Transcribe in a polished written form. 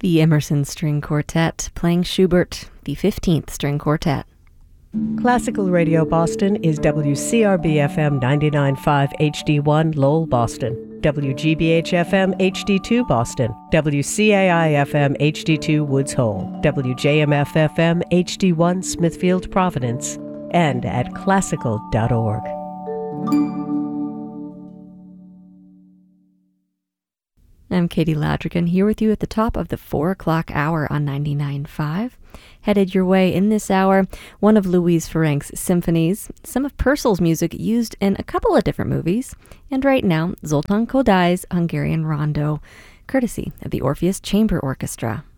The Emerson String Quartet playing Schubert, the 15th String Quartet. Classical Radio Boston is WCRB-FM 99.5 HD1 Lowell, Boston, WGBH-FM HD2 Boston, WCAI-FM HD2 Woods Hole, WJMF-FM HD1 Smithfield, Providence, and at classical.org. I'm Katie Ladrigan here with you at the top of the 4 o'clock hour on 99.5. Headed your way in this hour, one of Louise Ferenc's symphonies, some of Purcell's music used in a couple of different movies, and right now, Zoltan Kodai's Hungarian Rondo, courtesy of the Orpheus Chamber Orchestra.